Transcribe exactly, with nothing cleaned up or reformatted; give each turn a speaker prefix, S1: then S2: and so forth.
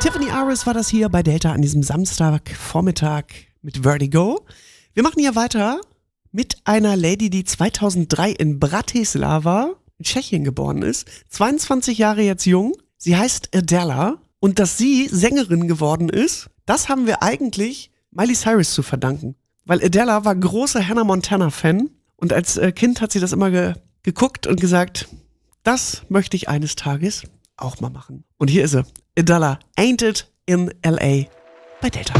S1: Tiffany Aris war das hier bei Delta an diesem Samstagvormittag mit Vertigo. Wir machen hier weiter mit einer Lady, die zweitausenddrei in Bratislava in Tschechien geboren ist. zweiundzwanzig Jahre jetzt jung. Sie heißt Adela. Und dass sie Sängerin geworden ist, das haben wir eigentlich Miley Cyrus zu verdanken. Weil Adela war großer Hannah Montana-Fan. Und als Kind hat sie das immer ge- geguckt und gesagt, das möchte ich eines Tages auch mal machen. Und hier ist sie. Adela, Ain't It in L A bei Delta.